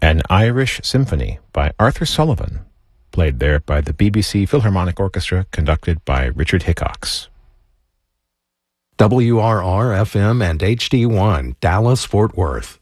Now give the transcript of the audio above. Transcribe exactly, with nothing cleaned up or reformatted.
An Irish Symphony by Arthur Sullivan, played there by the B B C Philharmonic Orchestra, conducted by Richard Hickox. W R R F M and H D one, Dallas, Fort Worth.